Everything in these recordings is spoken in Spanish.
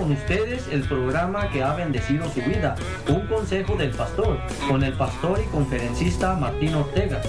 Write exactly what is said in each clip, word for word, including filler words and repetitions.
con ustedes el programa que ha bendecido su vida, Un Consejo del Pastor, con el pastor y conferencista Martín Ortega.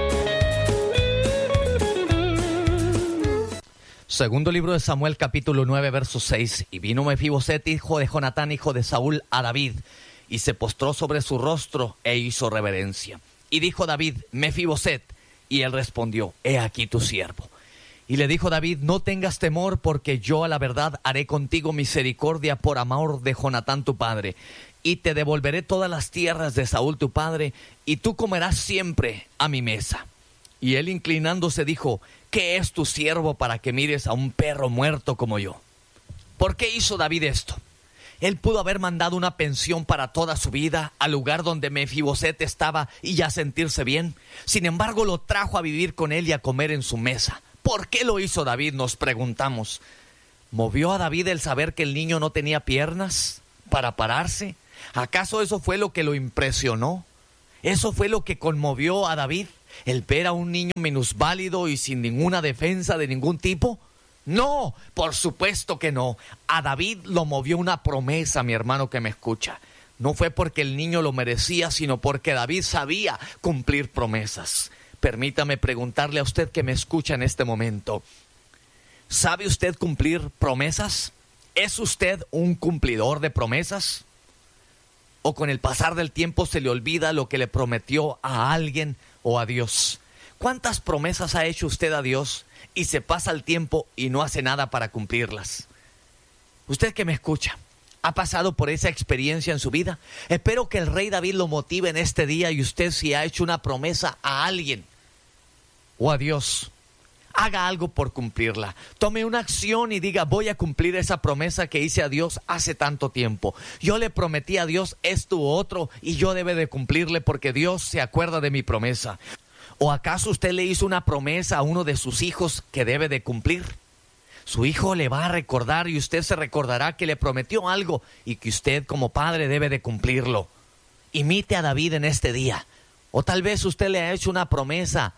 Segundo libro de Samuel, capítulo nueve, verso seis. Y vino Mefiboset, hijo de Jonatán, hijo de Saúl, a David, y se postró sobre su rostro e hizo reverencia. Y dijo David: Mefiboset. Y él respondió: He aquí tu siervo. Y le dijo David: No tengas temor, porque yo a la verdad haré contigo misericordia por amor de Jonatán tu padre, y te devolveré todas las tierras de Saúl tu padre, y tú comerás siempre a mi mesa. Y él, inclinándose, dijo: ¿Qué es tu siervo para que mires a un perro muerto como yo? ¿Por qué hizo David esto? Él pudo haber mandado una pensión para toda su vida al lugar donde Mefiboset estaba y ya sentirse bien. Sin embargo, lo trajo a vivir con él y a comer en su mesa. ¿Por qué lo hizo David?, nos preguntamos. ¿Movió a David el saber que el niño no tenía piernas para pararse? ¿Acaso eso fue lo que lo impresionó? ¿Eso fue lo que conmovió a David? ¿El ver a un niño minusválido y sin ninguna defensa de ningún tipo? No, por supuesto que no. A David lo movió una promesa, mi hermano que me escucha. No fue porque el niño lo merecía, sino porque David sabía cumplir promesas. Permítame preguntarle a usted que me escucha en este momento: ¿sabe usted cumplir promesas? ¿Es usted un cumplidor de promesas? ¿O con el pasar del tiempo se le olvida lo que le prometió a alguien o a Dios? ¿Cuántas promesas ha hecho usted a Dios y se pasa el tiempo y no hace nada para cumplirlas? Usted que me escucha, ¿ha pasado por esa experiencia en su vida? Espero que el rey David lo motive en este día, y usted, si ha hecho una promesa a alguien o a Dios, haga algo por cumplirla. Tome una acción y diga: voy a cumplir esa promesa que hice a Dios hace tanto tiempo. Yo le prometí a Dios esto u otro y yo debo de cumplirle porque Dios se acuerda de mi promesa. ¿O acaso usted le hizo una promesa a uno de sus hijos que debe de cumplir? Su hijo le va a recordar y usted se recordará que le prometió algo y que usted como padre debe de cumplirlo. Imite a David en este día. O tal vez usted le ha hecho una promesa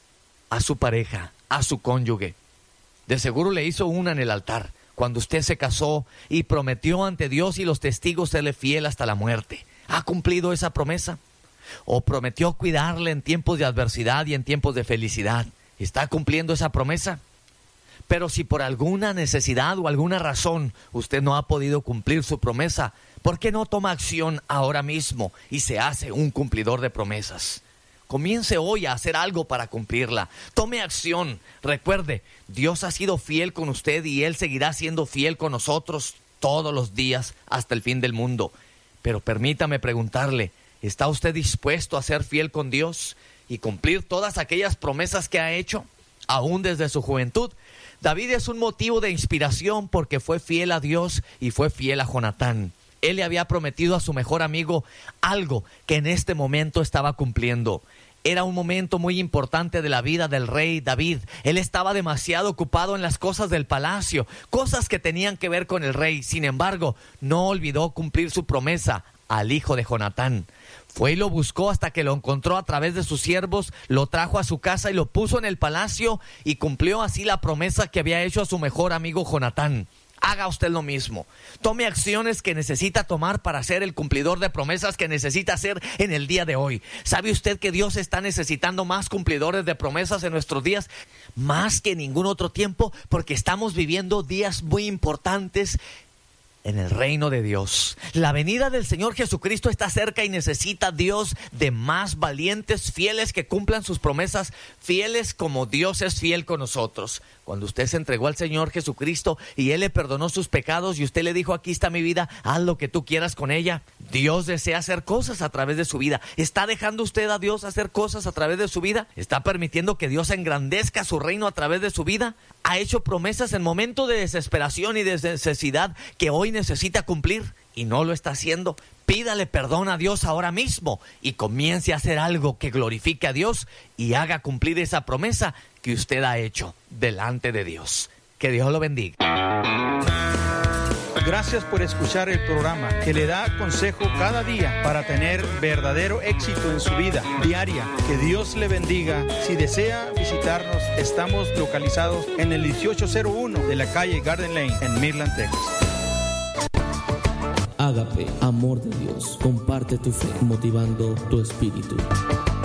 a su pareja, a su cónyuge. De seguro le hizo una en el altar, cuando usted se casó y prometió ante Dios y los testigos serle fiel hasta la muerte. ¿Ha cumplido esa promesa? ¿O prometió cuidarle en tiempos de adversidad y en tiempos de felicidad? ¿Está cumpliendo esa promesa? Pero si por alguna necesidad o alguna razón usted no ha podido cumplir su promesa, ¿por qué no toma acción ahora mismo y se hace un cumplidor de promesas? Comience hoy a hacer algo para cumplirla. Tome acción. Recuerde, Dios ha sido fiel con usted y Él seguirá siendo fiel con nosotros todos los días hasta el fin del mundo. Pero permítame preguntarle: ¿está usted dispuesto a ser fiel con Dios y cumplir todas aquellas promesas que ha hecho, aún desde su juventud? David es un motivo de inspiración porque fue fiel a Dios y fue fiel a Jonatán. Él le había prometido a su mejor amigo algo que en este momento estaba cumpliendo. Era un momento muy importante de la vida del rey David. Él estaba demasiado ocupado en las cosas del palacio, cosas que tenían que ver con el rey. Sin embargo, no olvidó cumplir su promesa al hijo de Jonatán. Fue y lo buscó hasta que lo encontró a través de sus siervos, lo trajo a su casa y lo puso en el palacio, y cumplió así la promesa que había hecho a su mejor amigo Jonatán. Haga usted lo mismo. Tome acciones que necesita tomar para ser el cumplidor de promesas que necesita ser en el día de hoy. ¿Sabe usted que Dios está necesitando más cumplidores de promesas en nuestros días? Más que ningún otro tiempo, porque estamos viviendo días muy importantes en el reino de Dios. La venida del Señor Jesucristo está cerca y necesita Dios de más valientes, fieles, que cumplan sus promesas, fieles como Dios es fiel con nosotros. Cuando usted se entregó al Señor Jesucristo y Él le perdonó sus pecados y usted le dijo: aquí está mi vida, haz lo que tú quieras con ella. Dios desea hacer cosas a través de su vida. ¿Está dejando usted a Dios hacer cosas a través de su vida? ¿Está permitiendo que Dios engrandezca su reino a través de su vida? ¿Ha hecho promesas en momentos de desesperación y de necesidad que hoy necesita cumplir y no lo está haciendo? Pídale perdón a Dios ahora mismo y comience a hacer algo que glorifique a Dios y haga cumplir esa promesa que usted ha hecho delante de Dios. Que Dios lo bendiga. Gracias por escuchar el programa que le da consejo cada día para tener verdadero éxito en su vida diaria. Que Dios le bendiga. Si desea visitarnos, estamos localizados en el dieciocho cero uno de la calle Garden Lane en Midland, Texas. Ágape, amor de Dios. Comparte tu fe, motivando tu espíritu.